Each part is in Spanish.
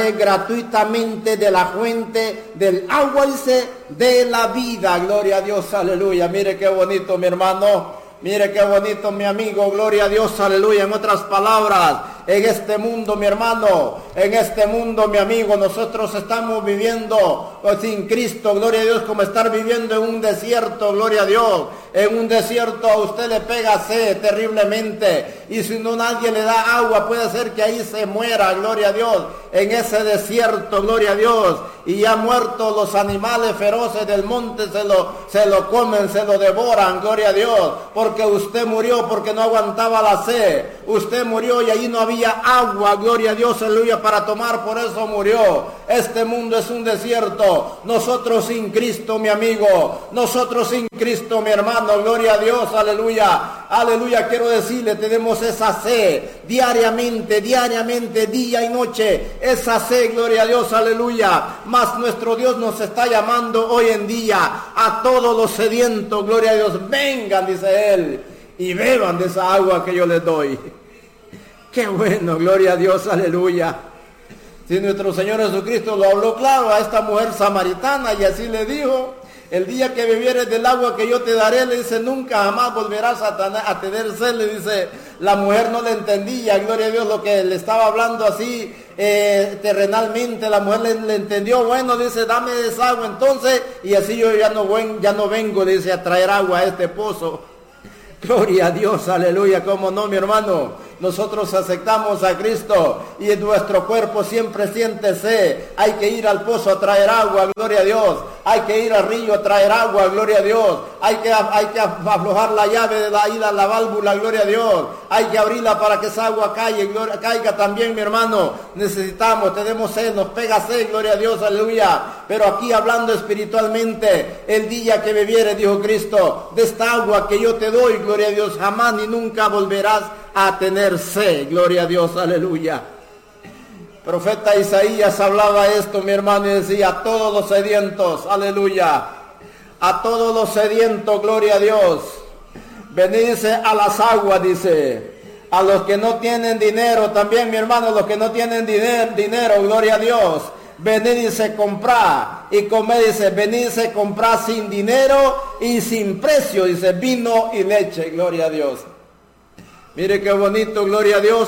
daré gratuitamente de la fuente del agua, dice, de la vida. Gloria a Dios, aleluya. Mire qué bonito, mi hermano. Mire qué bonito, mi amigo, gloria a Dios, aleluya. En otras palabras, en este mundo, mi hermano, en este mundo, mi amigo, nosotros estamos viviendo sin Cristo, gloria a Dios, como estar viviendo en un desierto, gloria a Dios. En un desierto a usted le pega sed terriblemente, y si no nadie le da agua, puede ser que ahí se muera, gloria a Dios, en ese desierto, gloria a Dios. Y ya muertos los animales feroces del monte se lo comen, se lo devoran, gloria a Dios, porque usted murió porque no aguantaba la sed. Usted murió y ahí no había agua, gloria a Dios, aleluya, para tomar, por eso murió. Este mundo es un desierto. Nosotros sin Cristo, mi amigo, nosotros sin Cristo, mi hermano, gloria a Dios, aleluya, aleluya. Quiero decirle, tenemos esa sed diariamente, día y noche, esa sed, gloria a Dios, aleluya. Mas nuestro Dios nos está llamando hoy en día a todos los sedientos, gloria a Dios, vengan, dice Él, y beban de esa agua que yo les doy. Qué bueno, gloria a Dios, aleluya. Si nuestro Señor Jesucristo lo habló claro a esta mujer samaritana, y así le dijo: el día que bebieres del agua que yo te daré, le dice, nunca jamás volverás a tener sed, le dice. La mujer no le entendía, gloria a Dios, lo que le estaba hablando así terrenalmente. La mujer le entendió, bueno, dice, dame esa agua entonces, y así yo ya no vengo, dice, a traer agua a este pozo. Gloria a Dios, aleluya. ¿Cómo no, mi hermano? Nosotros aceptamos a Cristo y en nuestro cuerpo siempre siente sed. Hay que ir al pozo a traer agua, gloria a Dios. Hay que ir al río a traer agua, gloria a Dios. Hay que aflojar la llave de la válvula, gloria a Dios. Hay que abrirla para que esa agua caiga también, mi hermano. Necesitamos, tenemos sed, nos pega sed, gloria a Dios, aleluya. Pero aquí hablando espiritualmente, el día que bebiere, dijo Cristo, de esta agua que yo te doy, gloria a Dios, jamás ni nunca volverás a tener sed, gloria a Dios, aleluya. Profeta Isaías hablaba esto, mi hermano, y decía, a todos los sedientos, aleluya, a todos los sedientos, gloria a Dios, venidse a las aguas, dice, a los que no tienen dinero, también, mi hermano, los que no tienen dinero, gloria a Dios, venidse comprar y comer, dice, venidse comprar sin dinero y sin precio, dice, vino y leche, gloria a Dios. Mire qué bonito, gloria a Dios.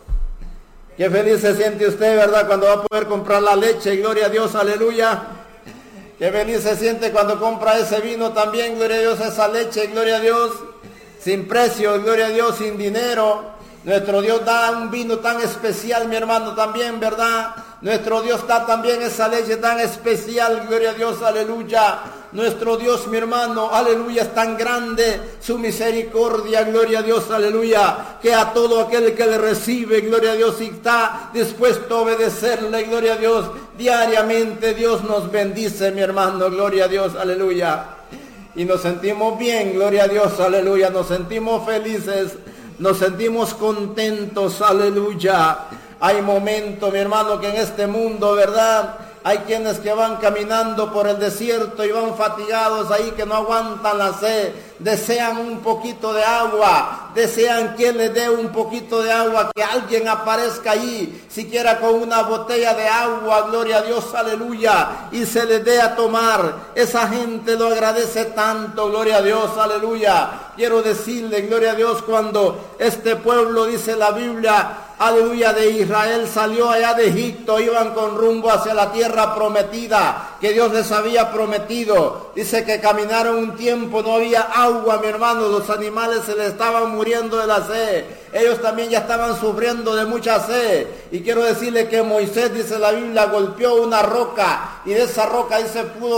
Qué feliz se siente usted, ¿verdad? Cuando va a poder comprar la leche, gloria a Dios, aleluya. Qué feliz se siente cuando compra ese vino también, gloria a Dios, esa leche, gloria a Dios. Sin precio, gloria a Dios, sin dinero. Nuestro Dios da un vino tan especial, mi hermano, también, ¿verdad? Nuestro Dios da también esa leche tan especial, gloria a Dios, aleluya. Nuestro Dios, mi hermano, aleluya, es tan grande su misericordia, gloria a Dios, aleluya, que a todo aquel que le recibe, gloria a Dios, y está dispuesto a obedecerle, gloria a Dios, diariamente Dios nos bendice, mi hermano, gloria a Dios, aleluya. Y nos sentimos bien, gloria a Dios, aleluya, nos sentimos felices, nos sentimos contentos, aleluya. Hay momentos, mi hermano, que en este mundo, ¿verdad?, hay quienes que van caminando por el desierto y van fatigados ahí, que no aguantan la sed, desean un poquito de agua, desean quien les dé un poquito de agua, que alguien aparezca ahí, siquiera con una botella de agua, gloria a Dios, aleluya, y se les dé a tomar. Esa gente lo agradece tanto, gloria a Dios, aleluya. Quiero decirle, gloria a Dios, cuando este pueblo, dice la Biblia, aleluya, de Israel salió allá de Egipto, iban con rumbo hacia la tierra prometida que Dios les había prometido. Dice que caminaron un tiempo, no había agua, mi hermano, los animales se les estaban muriendo de la sed, ellos también ya estaban sufriendo de mucha sed. Y quiero decirle que Moisés, dice la Biblia, golpeó una roca, y de esa roca ahí se pudo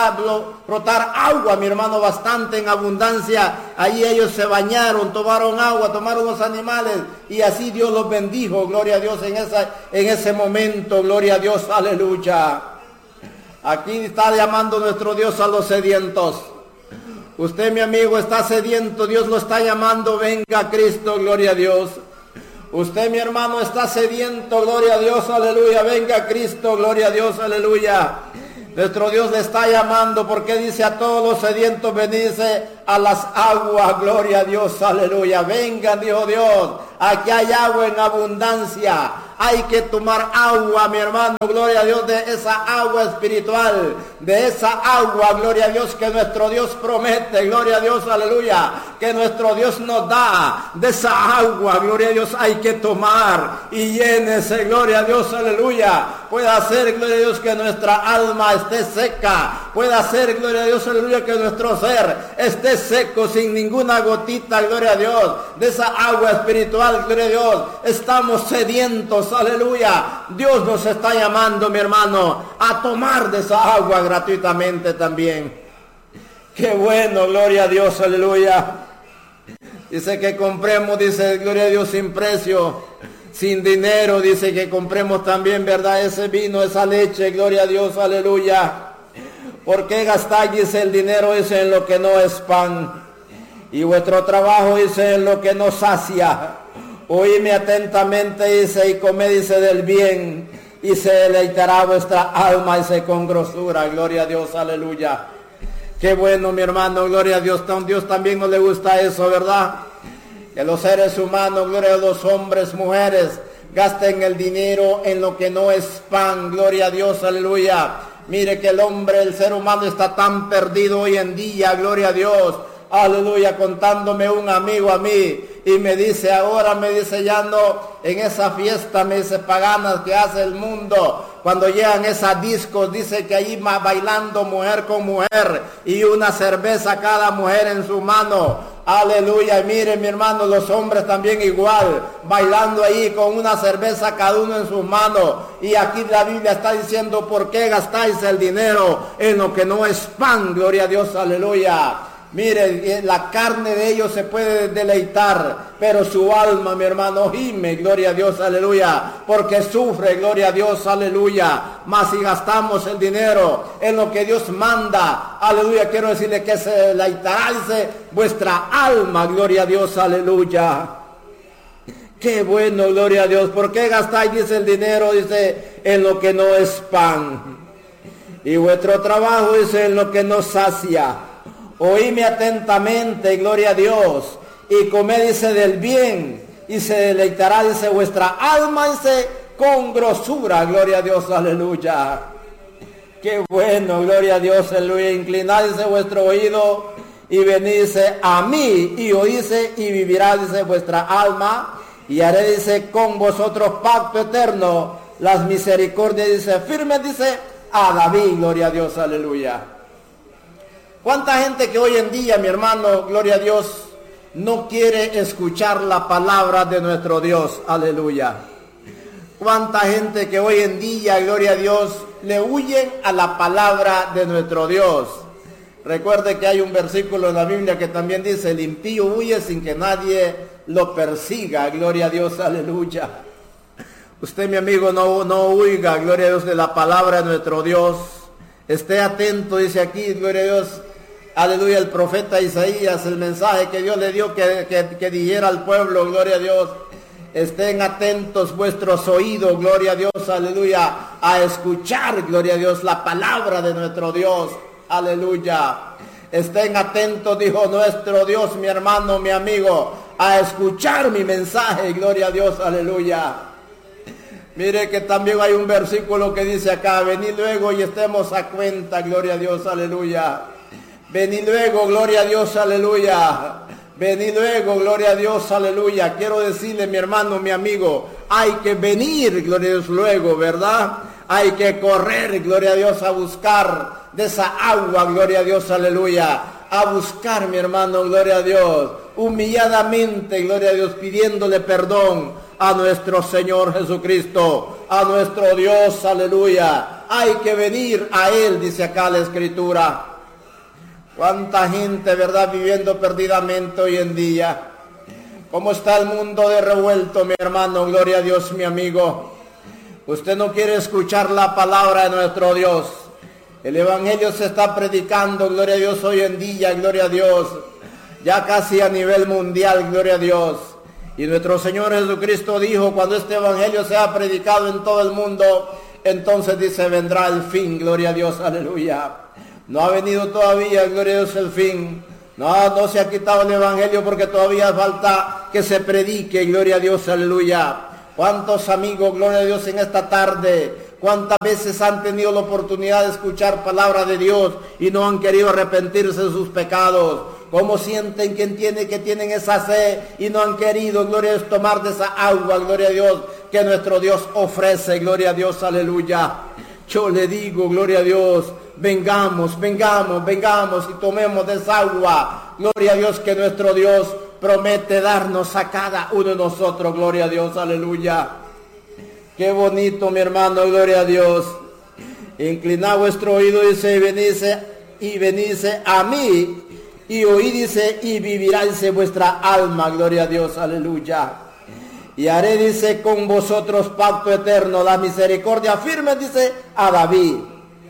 frotar agua, mi hermano, bastante en abundancia. Ahí ellos se bañaron, tomaron agua, tomaron los animales, y así Dios los bendijo, gloria a Dios, en ese momento, gloria a Dios, aleluya. Aquí está llamando nuestro Dios a los sedientos. Usted, mi amigo, está sediento, Dios lo está llamando, venga a Cristo, gloria a Dios. Usted, mi hermano, está sediento, gloria a Dios, aleluya, venga a Cristo, gloria a Dios, aleluya. Nuestro Dios le está llamando, porque dice, a todos los sedientos venidse a las aguas, gloria a Dios, aleluya. Vengan, dijo Dios, aquí hay agua en abundancia, Hay que tomar agua, mi hermano, gloria a Dios, de esa agua espiritual, de esa agua, gloria a Dios, que nuestro Dios promete, gloria a Dios, aleluya, que nuestro Dios nos da. De esa agua, gloria a Dios, hay que tomar y llénese, gloria a Dios, aleluya. Puede hacer, gloria a Dios, que nuestra alma esté seca, puede hacer, gloria a Dios, aleluya, que nuestro ser esté seco sin ninguna gotita, gloria a Dios, de esa agua espiritual, gloria a Dios. Estamos sedientos, aleluya. Dios nos está llamando, mi hermano, a tomar de esa agua gratuitamente también. Qué bueno, gloria a Dios, aleluya. Dice que compremos, dice, gloria a Dios, sin precio, sin dinero, dice que compremos también, ¿verdad? Ese vino, esa leche, gloria a Dios, aleluya. ¿Por qué gastáis el dinero, dice, en lo que no es pan? Y vuestro trabajo, dice, en lo que no sacia. Oíme atentamente, dice, y comed, dice, del bien, y se deleitará vuestra alma, dice, con grosura. Gloria a Dios, aleluya. Qué bueno, mi hermano, gloria a Dios. A Dios también no le gusta eso, ¿verdad? Que los seres humanos, gloria a los hombres, mujeres, gasten el dinero en lo que no es pan. Gloria a Dios, aleluya. Mire que el hombre, el ser humano está tan perdido hoy en día, gloria a Dios. Aleluya, contándome un amigo a mí y me dice, ahora me dice, ya no, en esa fiesta, me dice, paganas que hace el mundo, cuando llegan esas discos, dice que allí va bailando mujer con mujer y una cerveza cada mujer en su mano. Aleluya, y mire, mi hermano, los hombres también igual, bailando ahí con una cerveza cada uno en sus manos. Y aquí la Biblia está diciendo, ¿por qué gastáis el dinero en lo que no es pan? Gloria a Dios, aleluya. Mire, la carne de ellos se puede deleitar, pero su alma, mi hermano, gime, gloria a Dios, aleluya, porque sufre, gloria a Dios, aleluya. Mas si gastamos el dinero en lo que Dios manda, aleluya, quiero decirle que se deleitará, dice, vuestra alma, gloria a Dios, aleluya. Qué bueno, gloria a Dios. ¿Por qué gastáis, dice, el dinero, dice, en lo que no es pan? Y vuestro trabajo, dice, en lo que no sacia. Oíme atentamente, gloria a Dios, y comed, dice, del bien, y se deleitará, dice, vuestra alma, dice, con grosura, gloria a Dios, aleluya. Qué bueno, gloria a Dios, aleluya. Inclinad, dice, vuestro oído, y venid, dice, a mí, y oíse, y vivirá, dice, vuestra alma, y haré, dice, con vosotros pacto eterno, las misericordias, dice, firmes, dice, a David, gloria a Dios, aleluya. ¿Cuánta gente que hoy en día, mi hermano, gloria a Dios, no quiere escuchar la palabra de nuestro Dios? Aleluya. ¿Cuánta gente que hoy en día, gloria a Dios, le huyen a la palabra de nuestro Dios? Recuerde que hay un versículo en la Biblia que también dice, el impío huye sin que nadie lo persiga. Gloria a Dios, aleluya. Usted, mi amigo, no huiga, gloria a Dios, de la palabra de nuestro Dios. Esté atento, dice aquí, gloria a Dios, aleluya, el profeta Isaías, el mensaje que Dios le dio que dijera al pueblo, gloria a Dios. Estén atentos vuestros oídos, gloria a Dios, aleluya, a escuchar, gloria a Dios, la palabra de nuestro Dios, aleluya. Estén atentos, dijo nuestro Dios, mi hermano, mi amigo, a escuchar mi mensaje, gloria a Dios, aleluya. Mire que también hay un versículo que dice acá, venid luego y estemos a cuenta, gloria a Dios, aleluya. Venid luego, gloria a Dios, aleluya. Venid luego, gloria a Dios, aleluya. Quiero decirle, mi hermano, mi amigo, hay que venir, gloria a Dios, luego, ¿verdad? Hay que correr, gloria a Dios, a buscar de esa agua, gloria a Dios, aleluya. A buscar, mi hermano, gloria a Dios, humilladamente, gloria a Dios, pidiéndole perdón a nuestro Señor Jesucristo, a nuestro Dios, aleluya. Hay que venir a Él, dice acá la Escritura. Cuánta gente, verdad, viviendo perdidamente hoy en día. ¿Cómo está el mundo de revuelto, mi hermano? Gloria a Dios, mi amigo. Usted no quiere escuchar la palabra de nuestro Dios. El Evangelio se está predicando, gloria a Dios, hoy en día, gloria a Dios. Ya casi a nivel mundial, gloria a Dios. Y nuestro Señor Jesucristo dijo, cuando este Evangelio sea predicado en todo el mundo, entonces dice, vendrá el fin, gloria a Dios, aleluya. No ha venido todavía, gloria a Dios, el fin. No se ha quitado el Evangelio porque todavía falta que se predique, gloria a Dios, aleluya. ¿Cuántos amigos, gloria a Dios, en esta tarde, cuántas veces han tenido la oportunidad de escuchar palabra de Dios y no han querido arrepentirse de sus pecados? ¿Cómo sienten que tienen esa sed y no han querido, gloria a Dios, tomar de esa agua, gloria a Dios, que nuestro Dios ofrece, gloria a Dios, aleluya? Yo le digo, gloria a Dios, vengamos y tomemos de esa agua, gloria a Dios, que nuestro Dios promete darnos a cada uno de nosotros, gloria a Dios, aleluya. Qué bonito, mi hermano, gloria a Dios. Inclinad vuestro oído, dice, y venidse a mí, y oíd, dice, y vivirá, dice, vuestra alma, gloria a Dios, aleluya. Y haré, dice, con vosotros pacto eterno, la misericordia firme, dice, a David.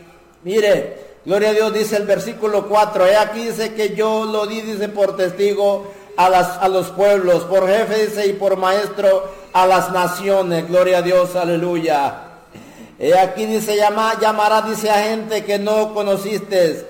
Mire, gloria a Dios, dice el versículo 4, aquí dice que yo lo di, dice, por testigo a los pueblos, por jefe, dice, y por maestro a las naciones, gloria a Dios, aleluya. Aquí dice, llamará, dice, a gente que no conociste,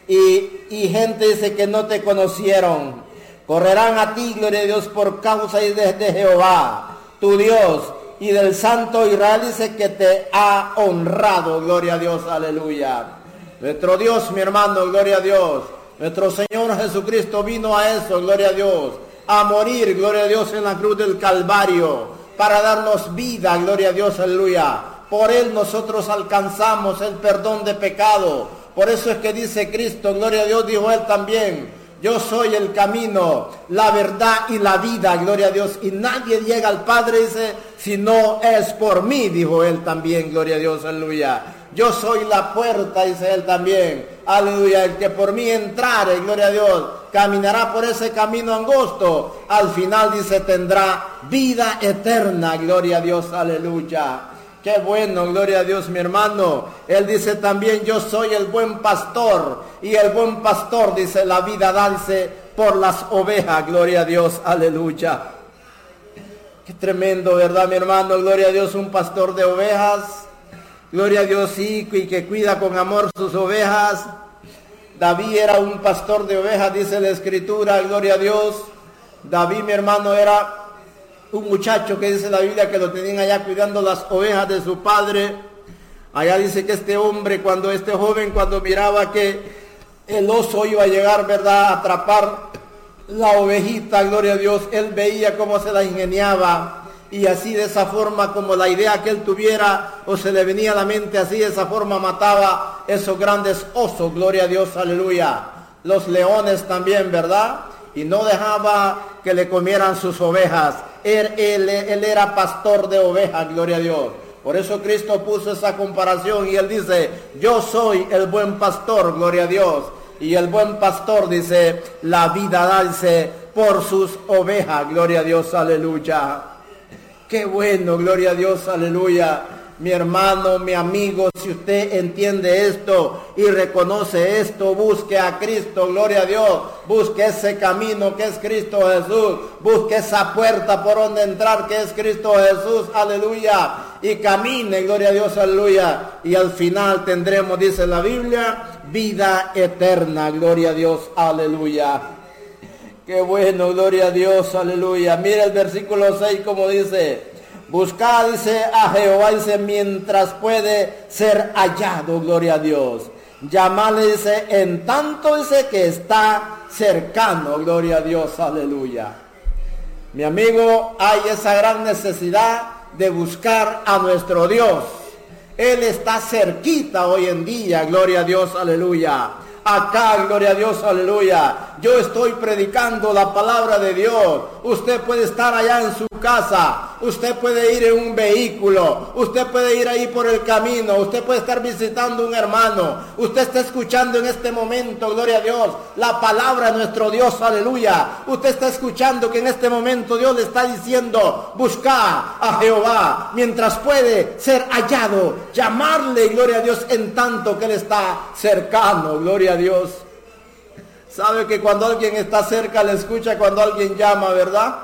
y gente, dice, que no te conocieron. Correrán a ti, gloria a Dios, por causa de Jehová, tu Dios, y del Santo Israel, dice, que te ha honrado, gloria a Dios, aleluya. Nuestro Dios, mi hermano, gloria a Dios. Nuestro Señor Jesucristo vino a eso, gloria a Dios, a morir, gloria a Dios, en la cruz del Calvario, para darnos vida, gloria a Dios, aleluya. Por Él nosotros alcanzamos el perdón de pecado. Por eso es que dice Cristo, gloria a Dios, dijo Él también, yo soy el camino, la verdad y la vida, gloria a Dios, y nadie llega al Padre, dice, si no es por mí, dijo Él también, gloria a Dios, aleluya. Yo soy la puerta, dice Él también, aleluya, el que por mí entrare, gloria a Dios, caminará por ese camino angosto, al final, dice, tendrá vida eterna, gloria a Dios, aleluya. Qué bueno, gloria a Dios, mi hermano. Él dice también, yo soy el buen pastor, y el buen pastor, dice, la vida da, dice, por las ovejas, gloria a Dios, aleluya. Qué tremendo, ¿verdad, mi hermano? Gloria a Dios, un pastor de ovejas. Gloria a Dios, sí, y que cuida con amor sus ovejas. David era un pastor de ovejas, dice la Escritura, gloria a Dios. David, mi hermano, era un muchacho que dice la Biblia que lo tenían allá cuidando las ovejas de su padre. Allá dice que este joven, cuando miraba que el oso iba a llegar, ¿verdad?, a atrapar la ovejita, gloria a Dios, él veía cómo se la ingeniaba. Y así, de esa forma, como la idea que él tuviera o se le venía a la mente, así de esa forma mataba esos grandes osos, gloria a Dios, aleluya. Los leones también, ¿verdad? Y no dejaba que le comieran sus ovejas. Él era pastor de ovejas, gloria a Dios. Por eso Cristo puso esa comparación y Él dice, yo soy el buen pastor, gloria a Dios. Y el buen pastor, dice, la vida da, dice, por sus ovejas, gloria a Dios, aleluya. Qué bueno, gloria a Dios, aleluya. Mi hermano, mi amigo, si usted entiende esto y reconoce esto, busque a Cristo, gloria a Dios. Busque ese camino que es Cristo Jesús. Busque esa puerta por donde entrar que es Cristo Jesús, aleluya. Y camine, gloria a Dios, aleluya. Y al final tendremos, dice la Biblia, vida eterna, gloria a Dios, aleluya. Qué bueno, gloria a Dios, aleluya. Mira el versículo 6 como dice, buscad, dice, a Jehová, dice, mientras puede ser hallado, gloria a Dios. Llamadle, dice, en tanto, dice, que está cercano, gloria a Dios, aleluya. Mi amigo, hay esa gran necesidad de buscar a nuestro Dios. Él está cerquita hoy en día, gloria a Dios, aleluya. Acá, gloria a Dios, aleluya. Yo estoy predicando la palabra de Dios. Usted puede estar allá en su casa. Usted puede ir en un vehículo. Usted puede ir ahí por el camino. Usted puede estar visitando un hermano. Usted está escuchando en este momento, gloria a Dios, la palabra de nuestro Dios, aleluya. Usted está escuchando que en este momento Dios le está diciendo, busca a Jehová mientras puede ser hallado. Llamarle, gloria a Dios, en tanto que Él está cercano, gloria a Dios. Sabe que cuando alguien está cerca le escucha cuando alguien llama, ¿verdad?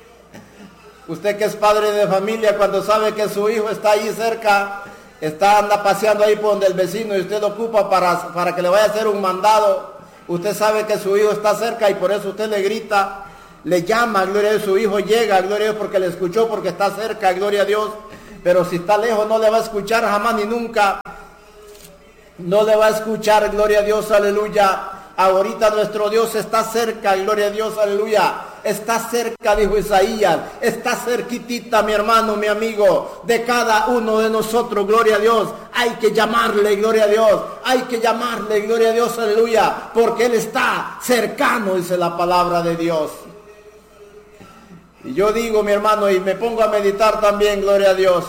Usted que es padre de familia, cuando sabe que su hijo está ahí cerca, anda paseando ahí por donde el vecino y usted lo ocupa para que le vaya a hacer un mandado, usted sabe que su hijo está cerca y por eso usted le grita. le llama, gloria a Dios, su hijo llega, gloria a Dios, porque le escuchó, porque está cerca, gloria a Dios. Pero si está lejos no le va a escuchar jamás ni nunca. No le va a escuchar, gloria a Dios, aleluya. Ahorita nuestro Dios está cerca, gloria a Dios, aleluya. Está cerca, dijo Isaías, está cerquitita, mi hermano, mi amigo, de cada uno de nosotros, gloria a Dios. Hay que llamarle, gloria a Dios, hay que llamarle, gloria a Dios, aleluya, porque Él está cercano, dice la palabra de Dios. Y yo digo, mi hermano, y me pongo a meditar también, gloria a Dios.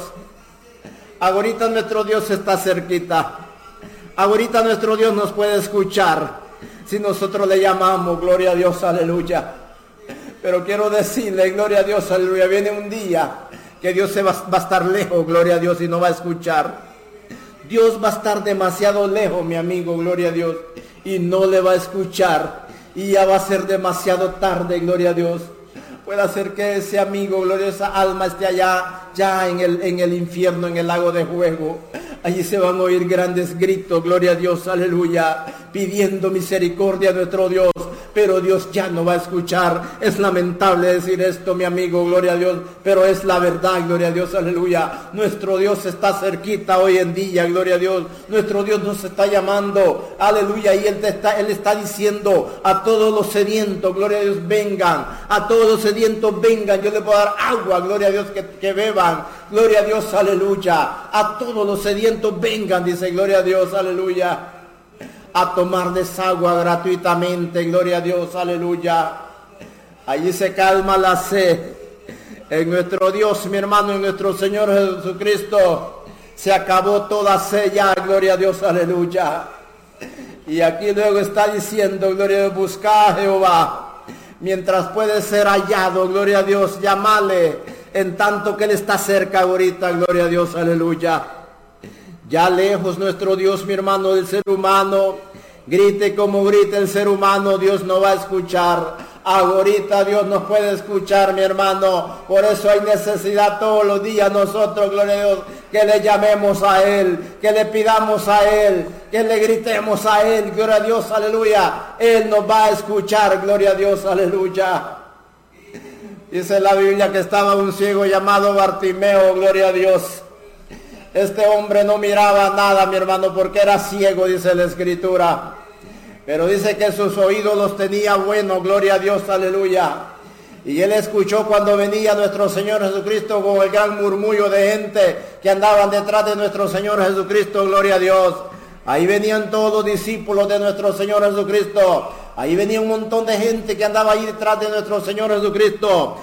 Ahorita nuestro Dios está cerquita. Ahorita nuestro Dios nos puede escuchar si nosotros le llamamos, gloria a Dios, aleluya. Pero quiero decirle, gloria a Dios, aleluya, viene un día que Dios va a estar lejos, gloria a Dios, y no va a escuchar. Dios va a estar demasiado lejos, mi amigo, gloria a Dios, y no le va a escuchar. Y ya va a ser demasiado tarde, gloria a Dios. Puede ser que ese amigo, gloria a esa alma esté allá, ya en el infierno, en el lago de fuego. Allí se van a oír grandes gritos, gloria a Dios, aleluya, pidiendo misericordia a nuestro Dios. Pero Dios ya no va a escuchar. Es lamentable decir esto, mi amigo, gloria a Dios, pero es la verdad, gloria a Dios, aleluya. Nuestro Dios está cerquita hoy en día, gloria a Dios. Nuestro Dios nos está llamando, aleluya, y Él está diciendo a todos los sedientos, gloria a Dios, vengan. A todos los sedientos vengan, yo les voy a dar agua, gloria a Dios, que beban. Gloria a Dios, aleluya. A todos los sedientos vengan, dice, gloria a Dios, aleluya, a tomarles agua gratuitamente, gloria a Dios, aleluya. Allí se calma la sed. En nuestro Dios, mi hermano, en nuestro Señor Jesucristo, se acabó toda sed ya, gloria a Dios, aleluya. Y aquí luego está diciendo, gloria a Dios, busca a Jehová, mientras puede ser hallado, gloria a Dios, llámale, en tanto que Él está cerca ahorita, gloria a Dios, aleluya. Ya lejos nuestro Dios, mi hermano, del ser humano. Grite como grite el ser humano, Dios no va a escuchar. Ahorita Dios nos puede escuchar, mi hermano. Por eso hay necesidad todos los días nosotros, gloria a Dios, que le llamemos a Él, que le pidamos a Él, que le gritemos a Él, gloria a Dios, aleluya. Él nos va a escuchar, gloria a Dios, aleluya. Dice la Biblia que estaba un ciego llamado Bartimeo, gloria a Dios. Este hombre no miraba nada, mi hermano, porque era ciego, dice la Escritura. Pero dice que sus oídos los tenía buenos, gloria a Dios, aleluya. Y él escuchó cuando venía nuestro Señor Jesucristo con el gran murmullo de gente que andaban detrás de nuestro Señor Jesucristo, gloria a Dios. Ahí venían todos los discípulos de nuestro Señor Jesucristo. Ahí venía un montón de gente que andaba ahí detrás de nuestro Señor Jesucristo.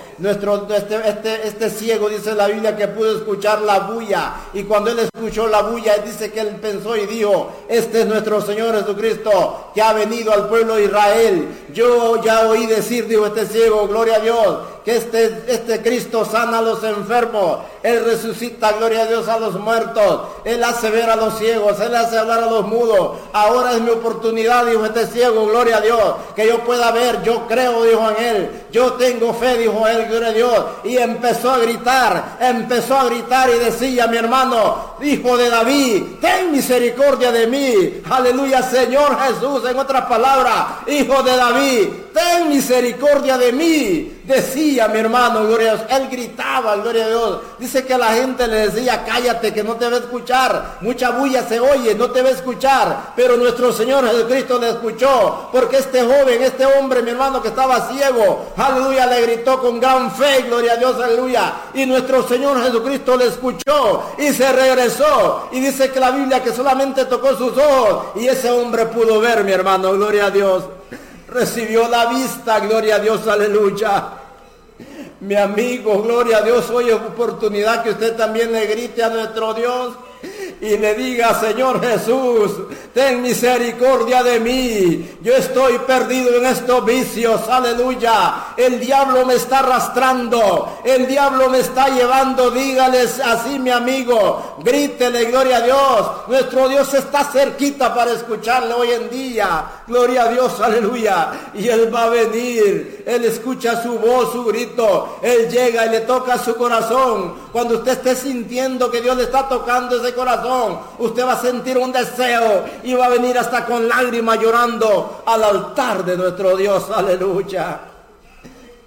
Este ciego, dice la Biblia, que pudo escuchar la bulla. Y cuando él escuchó la bulla, dice que él pensó y dijo, este es nuestro Señor Jesucristo, que ha venido al pueblo de Israel. Yo ya oí decir, dijo este ciego, gloria a Dios, que este Cristo sana a los enfermos. Él resucita, gloria a Dios, a los muertos. Él hace ver a los ciegos, Él hace hablar a los mudos. Ahora es mi oportunidad, dijo este ciego, gloria a Dios, que yo pueda ver. Yo creo, dijo en Él. Yo tengo fe, dijo él, gloria a Dios. Y empezó a gritar y decía, mi hermano, hijo de David, ten misericordia de mí. Aleluya, Señor Jesús, en otras palabras, hijo de David, ten misericordia de mí. Decía, mi hermano, gloria a Dios. Él gritaba, gloria a Dios. Dice que la gente le decía, cállate, que no te va a escuchar. Mucha bulla se oye, no te va a escuchar. Pero nuestro Señor Jesucristo le escuchó. Porque este joven, este hombre, mi hermano, que estaba ciego, aleluya, le gritó con gran fe, gloria a Dios, aleluya. Y nuestro Señor Jesucristo le escuchó y se regresó. Y dice que la Biblia que solamente tocó sus ojos. Y ese hombre pudo ver, mi hermano, gloria a Dios. Recibió la vista, gloria a Dios, aleluya. Mi amigo, gloria a Dios, hoy es oportunidad que usted también le grite a nuestro Dios y le diga, Señor Jesús, ten misericordia de mí. Yo estoy perdido en estos vicios, aleluya. El diablo me está arrastrando, el diablo me está llevando. Dígales así, mi amigo, grítele, gloria a Dios. Nuestro Dios está cerquita para escucharle hoy en día, gloria a Dios, aleluya. Y Él va a venir, Él escucha su voz, su grito, Él llega y le toca su corazón. Cuando usted esté sintiendo que Dios le está tocando ese corazón, usted va a sentir un deseo y va a venir hasta con lágrimas llorando al altar de nuestro Dios, aleluya.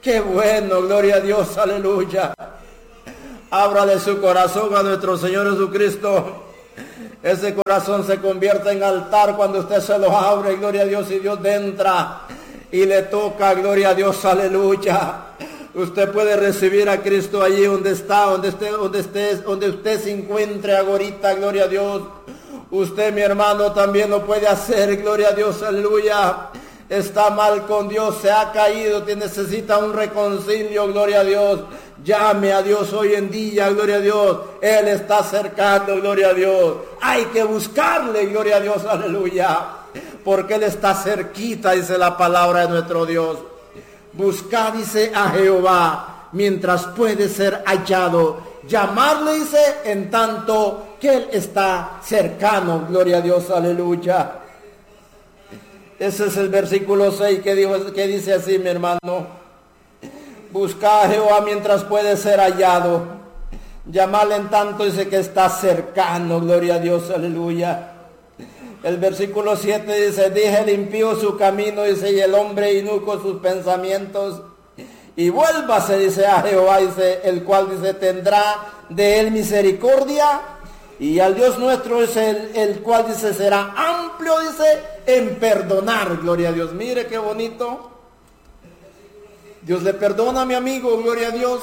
Qué bueno, gloria a Dios, aleluya. Ábrale su corazón a nuestro Señor Jesucristo. Ese corazón se convierte en altar cuando usted se lo abre, gloria a Dios, y Dios entra y le toca, gloria a Dios, aleluya. Usted puede recibir a Cristo allí donde está, donde usted se encuentre ahorita, gloria a Dios. Usted, mi hermano, también lo puede hacer, gloria a Dios, aleluya. Está mal con Dios, se ha caído, necesita un reconcilio, gloria a Dios. Llame a Dios hoy en día, gloria a Dios. Él está cercano, gloria a Dios. Hay que buscarle, gloria a Dios, aleluya. Porque Él está cerquita, dice la palabra de nuestro Dios. Buscad, dice, a Jehová mientras puede ser hallado. Llamarle, dice, en tanto que Él está cercano, gloria a Dios, aleluya. Ese es el versículo 6 que dice así, mi hermano. Busca a Jehová mientras puede ser hallado. Llamarle en tanto, dice, que está cercano, gloria a Dios, aleluya. El versículo 7 dice, dije el impío su camino, dice, y el hombre inicuo sus pensamientos. Y vuélvase, dice, a Jehová, dice, el cual, dice, tendrá de él misericordia. Y al Dios nuestro es el cual, dice, será amplio, dice, en perdonar, gloria a Dios. Mire qué bonito. Dios le perdona, mi amigo, gloria a Dios.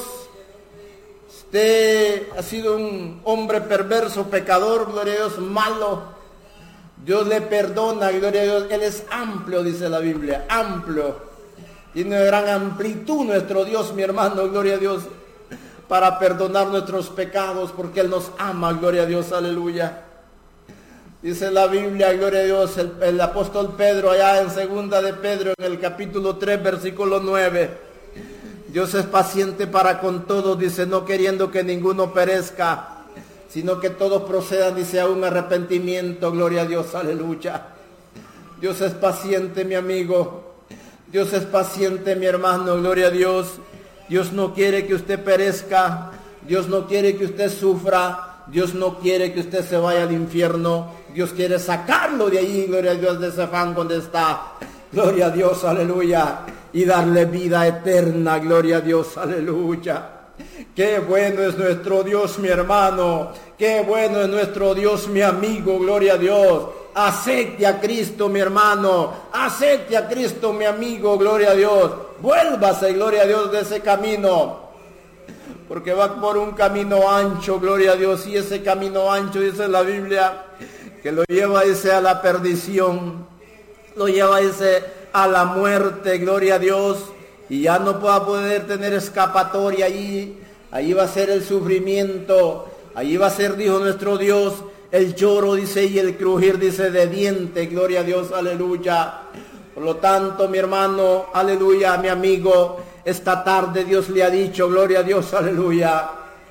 Usted ha sido un hombre perverso, pecador, gloria a Dios, malo. Dios le perdona, gloria a Dios. Él es amplio, dice la Biblia, amplio. Tiene gran amplitud nuestro Dios, mi hermano, gloria a Dios, para perdonar nuestros pecados, porque Él nos ama, gloria a Dios, aleluya. Dice la Biblia, gloria a Dios, el apóstol Pedro, allá en segunda de Pedro, en el capítulo 3, versículo 9. Dios es paciente para con todos, dice, no queriendo que ninguno perezca, sino que todos procedan, dice, a un arrepentimiento, gloria a Dios, aleluya. Dios es paciente, mi amigo. Dios es paciente, mi hermano, gloria a Dios. Dios no quiere que usted perezca. Dios no quiere que usted sufra. Dios no quiere que usted se vaya al infierno. Dios quiere sacarlo de allí, gloria a Dios, de ese fango donde está. Gloria a Dios, aleluya. Y darle vida eterna, gloria a Dios, aleluya. Qué bueno es nuestro Dios, mi hermano. Qué bueno es nuestro Dios, mi amigo, gloria a Dios. Acepte a Cristo, mi hermano. Acepte a Cristo, mi amigo, gloria a Dios. Vuélvase, gloria a Dios, de ese camino. Porque va por un camino ancho, gloria a Dios. Y ese camino ancho, dice la Biblia, que lo lleva, dice, a la perdición. Lo lleva, dice, a la muerte, gloria a Dios. Y ya no va a poder tener escapatoria allí. Allí va a ser el sufrimiento. Allí va a ser, dijo nuestro Dios, el lloro, dice, y el crujir, dice, de diente. Gloria a Dios, aleluya. Por lo tanto, mi hermano, aleluya, mi amigo, esta tarde Dios le ha dicho, gloria a Dios, aleluya.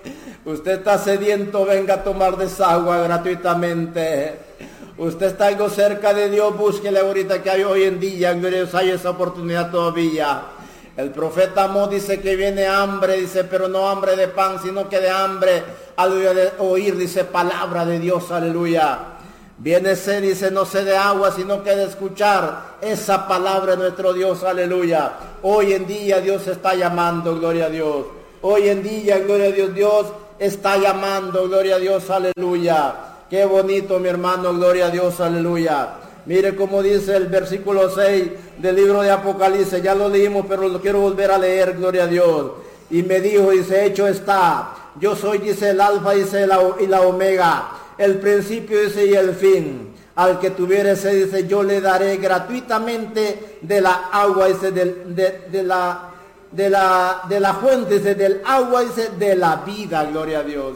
Usted está sediento, venga a tomar desagua gratuitamente. Usted está algo cerca de Dios, búsquele ahorita que hay hoy en día, gloria a Dios, hay esa oportunidad todavía. El profeta Amós dice que viene hambre, dice, pero no hambre de pan, sino que de hambre, aleluya, de oír, dice, palabra de Dios, aleluya. Viene sed, dice, no sed de agua, sino que de escuchar esa palabra de nuestro Dios, aleluya. Hoy en día Dios está llamando, gloria a Dios. Hoy en día, gloria a Dios, Dios está llamando, gloria a Dios, aleluya. Qué bonito, mi hermano, gloria a Dios, aleluya. Mire cómo dice el versículo 6 del libro de Apocalipsis. Ya lo leímos, pero lo quiero volver a leer, gloria a Dios. Y me dijo, dice, hecho está. Yo soy, dice, el alfa, dice, y la omega. El principio, dice, y el fin. Al que tuviere sed, dice, yo le daré gratuitamente de la agua, dice, de la fuente, dice, del agua, dice, de la vida, gloria a Dios.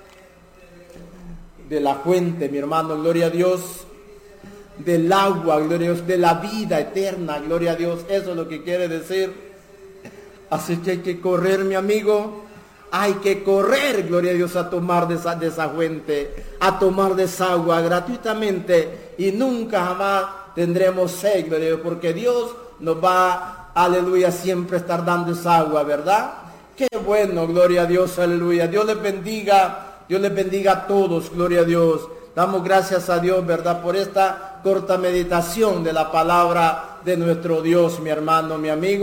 De la fuente, mi hermano, gloria a Dios. Del agua, gloria a Dios, de la vida eterna, gloria a Dios. Eso es lo que quiere decir. Así que hay que correr, mi amigo. Hay que correr, gloria a Dios, a tomar de esa fuente, a tomar de esa agua gratuitamente. Y nunca jamás tendremos sed, gloria a Dios, porque Dios nos va, aleluya, siempre estar dando esa agua, ¿verdad? Qué bueno, gloria a Dios, aleluya. Dios les bendiga a todos, gloria a Dios. Damos gracias a Dios, ¿verdad?, por esta corta meditación de la palabra de nuestro Dios, mi hermano, mi amigo.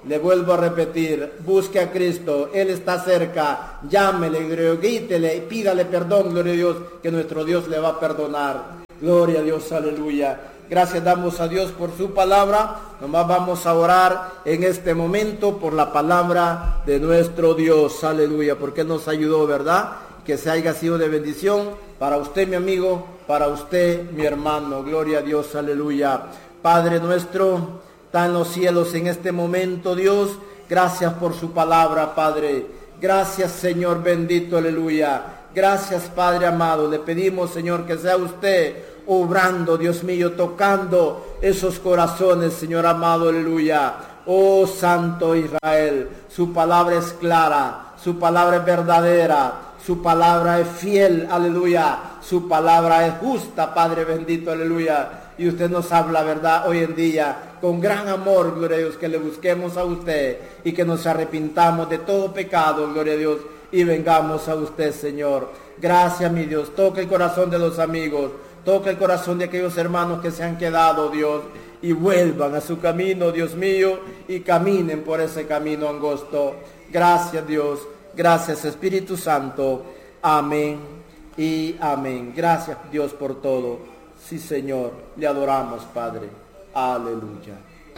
Le vuelvo a repetir, busque a Cristo, Él está cerca, llámele, grítele, pídale perdón, gloria a Dios, que nuestro Dios le va a perdonar. Gloria a Dios, aleluya. Gracias damos a Dios por su palabra. Nomás vamos a orar en este momento por la palabra de nuestro Dios, aleluya, porque Él nos ayudó, ¿verdad? Que se haya sido de bendición para usted, mi amigo, para usted, mi hermano. Gloria a Dios, aleluya. Padre nuestro, está en los cielos en este momento, Dios, gracias por su palabra, Padre. Gracias, Señor bendito, aleluya. Gracias, Padre amado. Le pedimos, Señor, que sea usted obrando, Dios mío, tocando esos corazones, Señor amado, aleluya. Oh Santo Israel, su palabra es clara, su palabra es verdadera, su palabra es fiel, aleluya. Su palabra es justa, Padre bendito, aleluya. Y usted nos habla, ¿verdad? Hoy en día, con gran amor, gloria a Dios, que le busquemos a usted y que nos arrepintamos de todo pecado, gloria a Dios, y vengamos a usted, Señor. Gracias, mi Dios. Toca el corazón de los amigos, toca el corazón de aquellos hermanos que se han quedado, Dios, y vuelvan a su camino, Dios mío, y caminen por ese camino angosto. Gracias, Dios. Gracias, Espíritu Santo. Amén y amén. Gracias, Dios, por todo. Sí, Señor, le adoramos, Padre. Aleluya.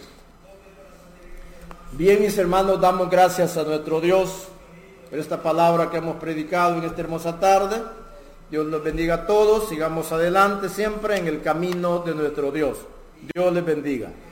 Bien, mis hermanos, damos gracias a nuestro Dios por esta palabra que hemos predicado en esta hermosa tarde. Dios los bendiga a todos. Sigamos adelante siempre en el camino de nuestro Dios. Dios les bendiga.